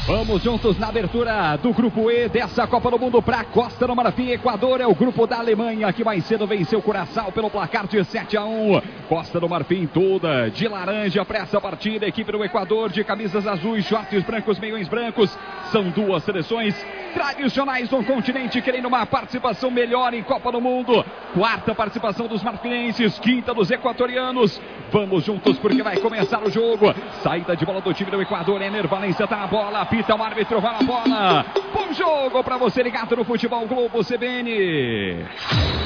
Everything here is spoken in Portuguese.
Vamos juntos na abertura do Grupo E dessa Copa do Mundo para Costa do Marfim. Equador é o grupo da Alemanha, que mais cedo venceu Curaçao pelo placar de 7-1. Costa do Marfim toda de laranja para essa partida. A equipe do Equador de camisas azuis, shorts brancos, meiões brancos. São duas seleções tradicionais do continente querendo uma participação melhor em Copa do Mundo. Quarta participação dos marfinenses, quinta dos equatorianos. Vamos juntos porque vai começar o jogo. Saída de bola do time do Equador. Ener Valencia tá na bola. Apita o árbitro, vai na bola. Bom jogo para você ligado no Futebol Globo CBN.